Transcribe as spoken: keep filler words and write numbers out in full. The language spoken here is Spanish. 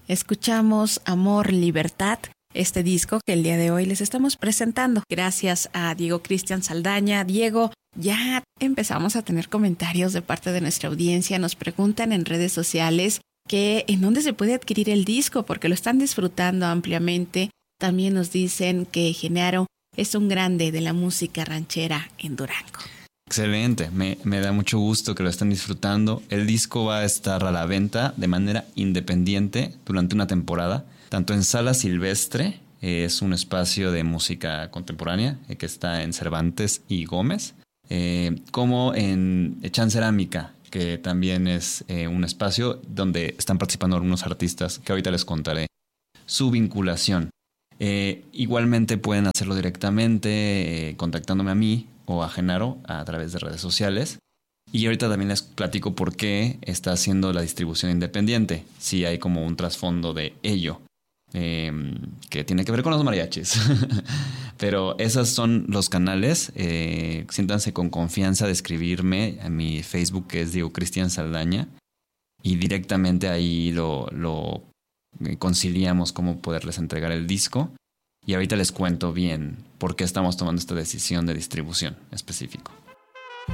Escuchamos Amor, Libertad, este disco que el día de hoy les estamos presentando. Gracias a Diego Cristian Saldaña. Diego, ya empezamos a tener comentarios de parte de nuestra audiencia. Nos preguntan en redes sociales que en dónde se puede adquirir el disco porque lo están disfrutando ampliamente. También nos dicen que Genaro es un grande de la música ranchera en Durango. Excelente, me, me da mucho gusto que lo estén disfrutando. El disco va a estar a la venta de manera independiente durante una temporada, tanto en Sala Silvestre, eh, es un espacio de música contemporánea eh, que está en Cervantes y Gómez, eh, como en Chan Cerámica, que también es eh, un espacio donde están participando algunos artistas que ahorita les contaré su vinculación. Eh, igualmente pueden hacerlo directamente eh, contactándome a mí o a Genaro a través de redes sociales. Y ahorita también les platico por qué está haciendo la distribución independiente. Sí hay como un trasfondo de ello, eh, que tiene que ver con los mariachis. Pero esos son los canales. Eh, siéntanse con confianza de escribirme a mi Facebook, que es Diego Cristian Saldaña. Y directamente ahí lo, lo conciliamos cómo poderles entregar el disco. Y ahorita les cuento bien por qué estamos tomando esta decisión de distribución específico.